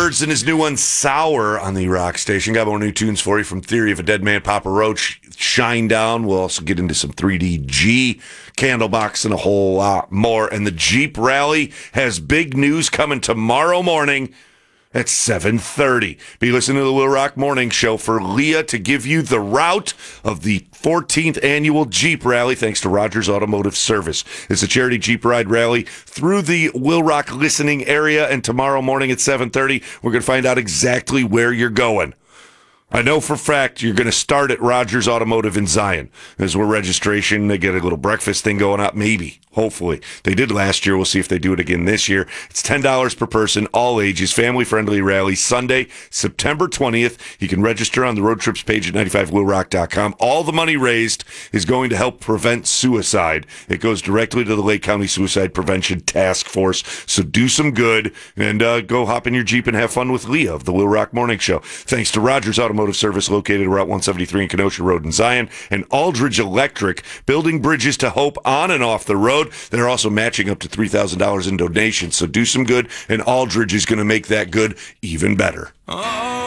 Byrds and his new one, Sour, on the Rock Station. Got more new tunes for you from Theory of a Dead Man, Papa Roach, Shine Down. We'll also get into some 3DG, Candlebox, and a whole lot more. And the Jeep Rally has big news coming tomorrow morning at 7:30. Be listening to the Will Rock Morning Show for Leah to give you the route of the 14th annual Jeep Rally, thanks to Rogers Automotive Service. It's a charity Jeep ride rally through the Will Rock listening area, and tomorrow morning at 7:30, we're going to find out exactly where you're going. I know for a fact you're going to start at Rogers Automotive in Zion. There's where registration, they get a little breakfast thing going up, maybe, hopefully. They did last year. We'll see if they do it again this year. It's $10 per person, all ages, family-friendly rally, Sunday, September 20th. You can register on the road trips page at 95willrock.com. All the money raised is going to help prevent suicide. It goes directly to the Lake County Suicide Prevention Task Force. So do some good and go hop in your Jeep and have fun with Leah of the Will Rock Morning Show. Thanks to Rogers Automotive Service, located Route 173 in Kenosha Road in Zion, and Aldridge Electric, building bridges to hope on and off the road. They're also matching up to $3,000 in donations, so do some good, and Aldridge is going to make that good even better.